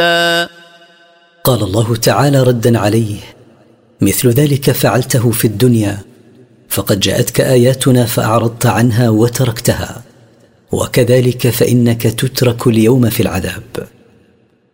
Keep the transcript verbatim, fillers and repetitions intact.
قال الله تعالى ردا عليه: مثل ذلك فعلته في الدنيا، فقد جاءتك آياتنا فأعرضت عنها وتركتها، وكذلك فإنك تترك اليوم في العذاب.